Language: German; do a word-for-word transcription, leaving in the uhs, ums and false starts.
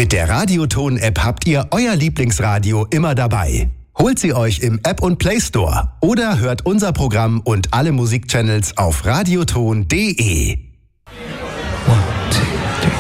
Mit der Radioton-App habt ihr euer Lieblingsradio immer dabei. Holt sie euch im App- und Play Store oder hört unser Programm und alle Musikchannels auf radioton punkt de.